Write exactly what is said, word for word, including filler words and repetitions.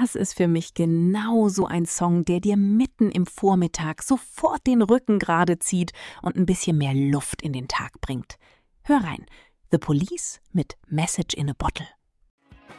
das ist für mich genau so ein Song, der dir mitten im Vormittag sofort den Rücken gerade zieht und ein bisschen mehr Luft in den Tag bringt. Hör rein. The Police mit Message in a Bottle.